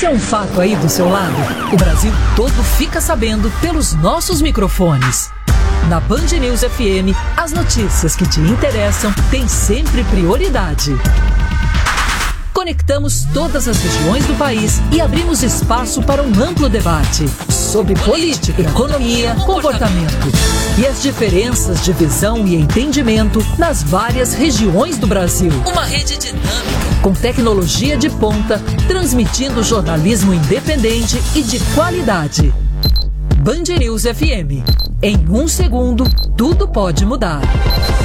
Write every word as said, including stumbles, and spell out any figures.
Aconteceu um fato aí do seu lado? O Brasil todo fica sabendo pelos nossos microfones. Na Band News F M, as notícias que te interessam têm sempre prioridade. Conectamos todas as regiões do país e abrimos espaço para um amplo debate sobre política, economia, comportamento e as diferenças de visão e entendimento nas várias regiões do Brasil. Uma rede dinâmica, com tecnologia de ponta, transmitindo jornalismo independente e de qualidade. Band News F M. Em um segundo, tudo pode mudar.